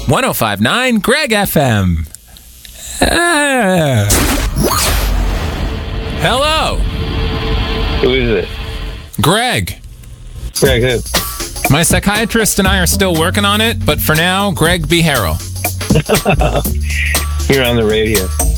105.9 Greg FM. Hello. Who is it? Greg. Greg who? My psychiatrist and I are still working on it, but for now, Greg B. Harrell. You're on the radio.